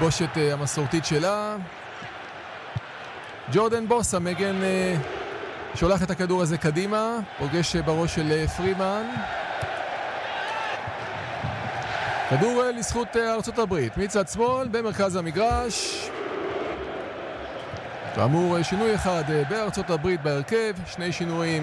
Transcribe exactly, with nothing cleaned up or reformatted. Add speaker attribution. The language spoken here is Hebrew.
Speaker 1: התלבושת המסורתית שלה. ג'ורדן בוס, המגן, שולח את הכדור הזה קדימה, פוגש בראש של פרימן. כדור לזכות ארצות הברית, מצד שמאל במרכז המגרש. כאמור, שינוי אחד בארצות הברית בהרכב, שני שינויים